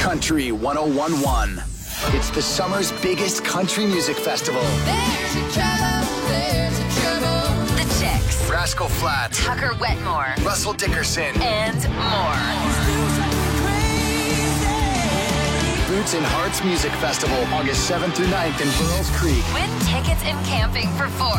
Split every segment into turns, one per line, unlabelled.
Country 101.1. It's the summer's biggest country music festival.
There's a trouble.
The Chicks,
Rascal Flatts,
Tucker Wetmore,
Russell Dickerson,
and more.
Boots and Hearts Music Festival, August 7th through 9th in Burrells Creek.
Win tickets and camping for 4.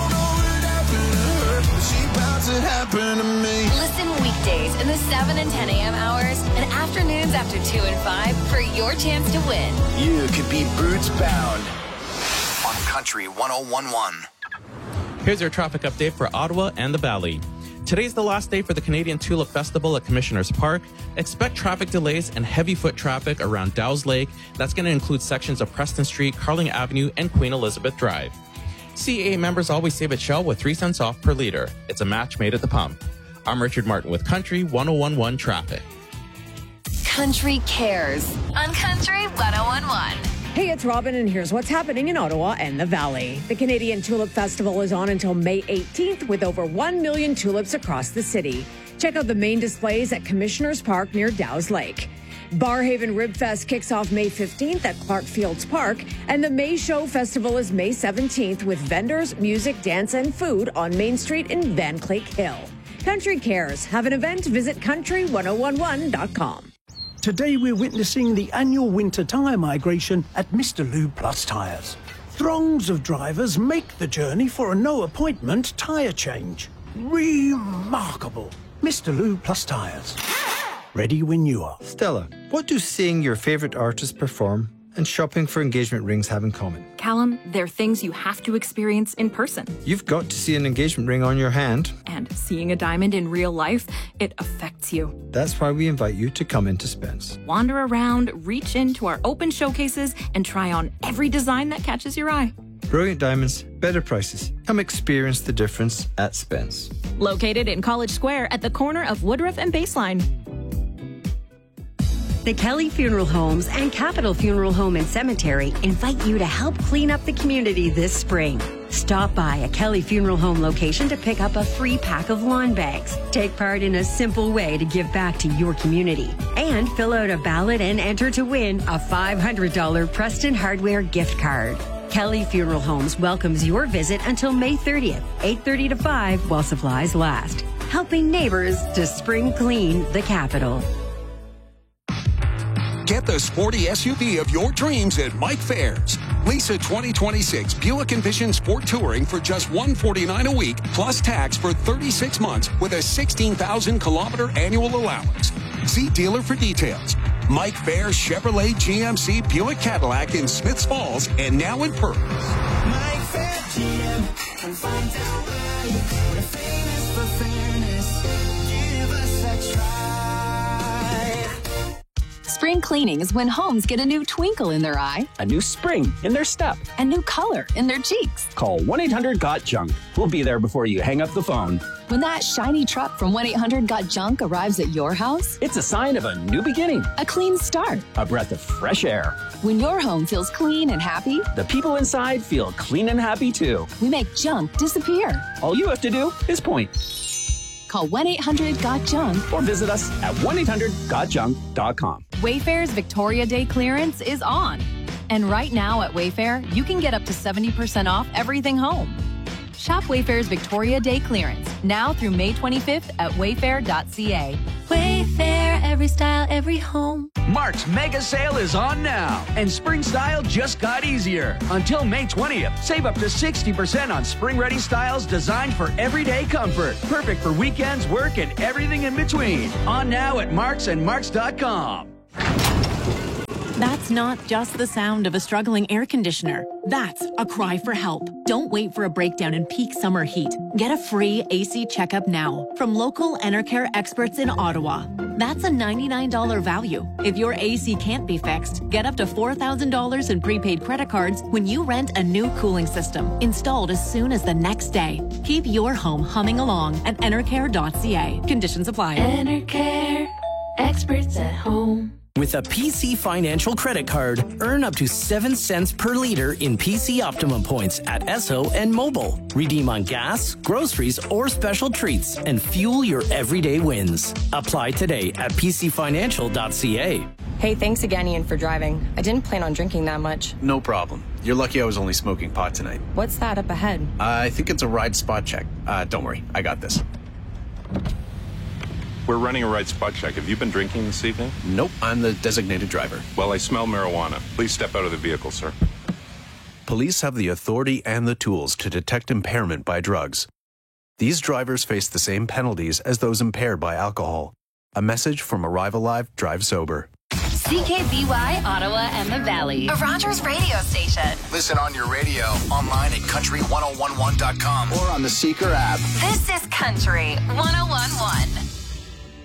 Listen weekdays in the 7 and 10 a.m. hours and afternoons after 2 and 5 for your chance to win.
You could be boots bound on Country 101.1.
Here's your traffic update for Ottawa and the Valley. Today's the last day for the Canadian Tulip Festival at Commissioners Park. Expect traffic delays and heavy foot traffic around Dow's Lake. That's going to include sections of Preston Street, Carling Avenue, and Queen Elizabeth Drive. CAA members always save at Shell with 3 cents off per liter. It's a match made at the pump. I'm Richard Martin with Country 101.1 Traffic.
Country Cares on Country 101.1.
Hey, it's Robin, and here's what's happening in Ottawa and the Valley. The Canadian Tulip Festival is on until May 18th with over 1 million tulips across the city. Check out the main displays at Commissioners Park near Dow's Lake. Barhaven Rib Fest kicks off May 15th at Clark Fields Park, and the May Show Festival is May 17th with vendors, music, dance, and food on Main Street in Van Clayk Hill. Country Cares. Have an event? Visit country1011.com.
Today we're witnessing the annual winter tyre migration at Mr. Lube Plus Tyres. Throngs of drivers make the journey for a no-appointment tyre change. Remarkable. Mr. Lube Plus Tyres. Ready when you are.
Stella, what do seeing your favourite artist perform and shopping for engagement rings have in common?
Callum, they're things you have to experience in person.
You've got to see an engagement ring on your hand.
And seeing a diamond in real life, it affects you.
That's why we invite you to come into Spence.
Wander around, reach into our open showcases, and try on every design that catches your eye.
Brilliant diamonds, better prices. Come experience the difference at Spence.
Located in College Square at the corner of Woodruff and Baseline.
The Kelly Funeral Homes and Capital Funeral Home and Cemetery invite you to help clean up the community this spring. Stop by a Kelly Funeral Home location to pick up a free pack of lawn bags. Take part in a simple way to give back to your community. And fill out a ballot and enter to win a $500 Preston Hardware gift card. Kelly Funeral Homes welcomes your visit until May 30th, 8:30 to 5 while supplies last. Helping neighbors to spring clean the capital.
Get the sporty SUV of your dreams at Mike Fairs. Lease a 2026 Buick Envision Sport Touring for just $149 a week, plus tax for 36 months with a 16,000-kilometer annual allowance. See dealer for details. Mike Fairs Chevrolet GMC Buick Cadillac in Smiths Falls and now in Pearl.
Mike Fair GM can find out why we're famous for fairness. Give us a try.
Spring cleaning is when homes get a new twinkle in their eye,
a new spring in their step,
a new color in their cheeks.
Call 1-800-GOT-JUNK. We'll be there before you hang up the phone.
When that shiny truck from 1-800-GOT-JUNK arrives at your house,
it's a sign of a new beginning,
a clean start,
a breath of fresh air.
When your home feels clean and happy,
the people inside feel clean and happy too.
We make junk disappear.
All you have to do is point.
Call 1-800-GOT-JUNK
or visit us at 1-800-GOTJUNK.com.
Wayfair's Victoria Day clearance is on. And right now at Wayfair, you can get up to 70% off everything home. Shop Wayfair's Victoria Day clearance now through May 25th at wayfair.ca.
Wayfair, every style, every home.
Mark's mega sale is on now, and spring style just got easier. Until May 20th, save up to 60% on spring-ready styles designed for everyday comfort. Perfect for weekends, work, and everything in between. On now at Mark's and Marks.com.
That's not just the sound of a struggling air conditioner. That's a cry for help. Don't wait for a breakdown in peak summer heat. Get a free AC checkup now from local Enercare experts in Ottawa. That's a $99 value. If your AC can't be fixed, get up to $4,000 in prepaid credit cards when you rent a new cooling system installed as soon as the next day. Keep your home humming along at enercare.ca. Conditions apply.
Enercare, experts at home.
With a PC Financial credit card, earn up to 7 cents per liter in PC Optimum points at Esso and Mobile. Redeem on gas, groceries, or special treats and fuel your everyday wins. Apply today at pcfinancial.ca.
Hey, thanks again, Ian, for driving. I didn't plan on drinking that much.
No problem. You're lucky I was only smoking pot tonight.
What's that up ahead?
I think it's a ride spot check. Don't worry, I got this.
We're running a ride spot check. Have you been drinking this evening?
Nope, I'm the designated driver.
Well, I smell marijuana. Please step out of the vehicle, sir.
Police have the authority and the tools to detect impairment by drugs. These drivers face the same penalties as those impaired by alcohol. A message from Arrive Alive, Drive Sober.
CKBY, Ottawa and the Valley. A Rogers radio station.
Listen on your radio, online at country1011.com, or on the Seeker app.
This is Country 1011.